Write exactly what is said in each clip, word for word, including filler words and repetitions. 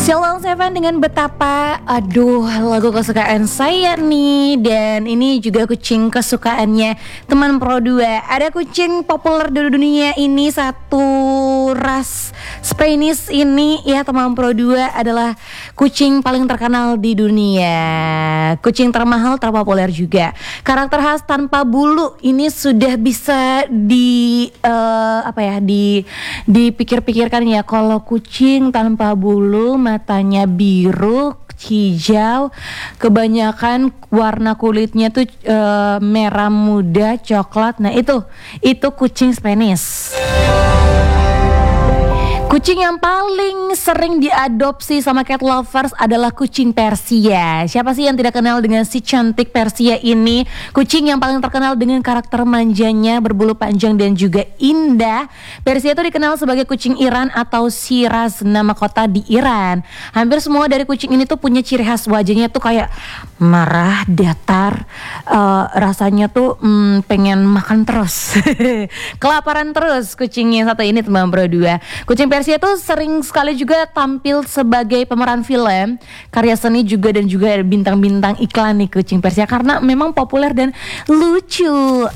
Shalom Seven dengan betapa aduh lagu kesukaan saya nih. Dan ini juga kucing kesukaannya teman Pro dua. Ada kucing populer di dunia ini, satu ras Spanish ini ya teman Pro dua adalah kucing paling terkenal di dunia. Kucing termahal, terpopuler juga. Karakter khas tanpa bulu ini sudah bisa di uh, apa ya di dipikir-pikirkan ya. Kalau kucing tanpa bulu, matanya biru, hijau, kebanyakan warna kulitnya tuh e, merah muda, coklat. Nah itu, itu kucing Spanish. Kucing yang paling sering diadopsi sama cat lovers adalah kucing Persia. Siapa sih yang tidak kenal dengan si cantik Persia ini? Kucing yang paling terkenal dengan karakter manjanya, berbulu panjang dan juga indah. Persia itu dikenal sebagai kucing Iran atau Shiraz, nama kota di Iran. Hampir semua dari kucing ini tuh punya ciri khas, wajahnya tuh kayak marah, datar, uh, rasanya tuh hmm, pengen makan terus. Kelaparan terus kucingnya satu ini teman Pro dua. Kucing Persia Persia tuh sering sekali juga tampil sebagai pemeran film, karya seni juga, dan juga bintang-bintang iklan nih kucing Persia karena memang populer dan lucu.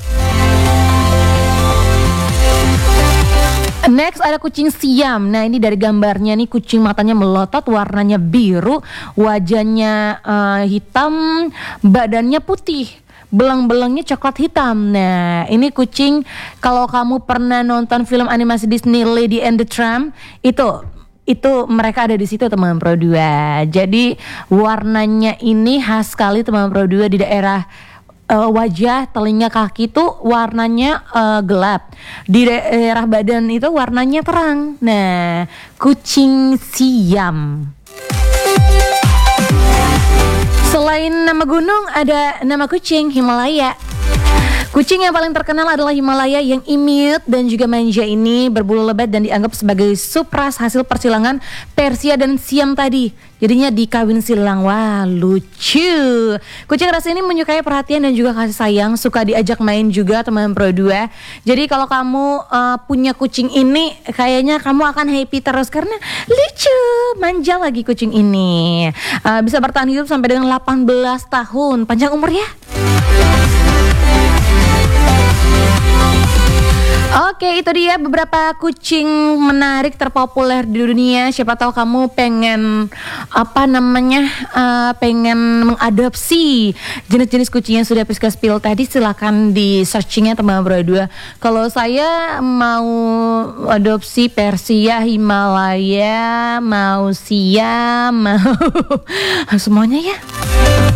Next ada kucing Siam. Nah ini dari gambarnya nih, kucing matanya melotot, warnanya biru, wajahnya uh, hitam, badannya putih, belang-belangnya coklat hitam. Nah ini kucing, kalau kamu pernah nonton film animasi Disney Lady and the Tramp, itu itu mereka ada di situ teman Pro dua. Jadi warnanya ini khas sekali teman Pro dua. Di daerah uh, wajah, telinga, kaki tuh warnanya uh, gelap. Di daerah badan itu warnanya terang. Nah kucing Siam. Selain nama gunung, ada nama kucing Himalaya. Kucing yang paling terkenal adalah Himalaya yang imut dan juga manja ini, berbulu lebat dan dianggap sebagai subras hasil persilangan Persia dan Siam tadi. Jadinya dikawin silang. Wah lucu. Kucing ras ini menyukai perhatian dan juga kasih sayang, suka diajak main juga teman Pro dua. Jadi kalau kamu uh, punya kucing ini, kayaknya kamu akan happy terus karena lucu, manja lagi kucing ini. uh, Bisa bertahan hidup sampai dengan delapan belas tahun. Panjang umur ya. Oke, itu dia beberapa kucing menarik terpopuler di dunia. Siapa tahu kamu pengen apa namanya uh, pengen mengadopsi jenis-jenis kucing yang sudah Priska spill tadi. Silakan di searchingnya teman Pro dua. Kalau saya mau adopsi Persia, Himalaya, mau Siam, mau semuanya ya.